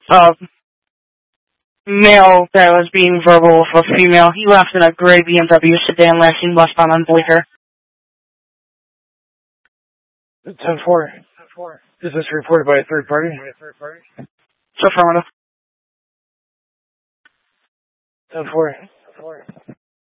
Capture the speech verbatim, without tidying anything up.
uh, male that was being verbal with a female. He left in a gray B M W sedan last seen westbound on Bleecker. ten four. Is this reported by a third party? It's affirmative. ten four.